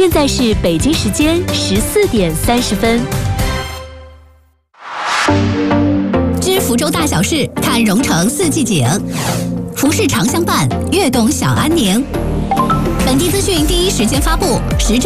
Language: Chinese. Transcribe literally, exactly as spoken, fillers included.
现在是北京时间十四点三十分。 知福州大小事，看蓉城四季景。服饰常相伴，悦动小安宁。本地资讯第一时间发布，时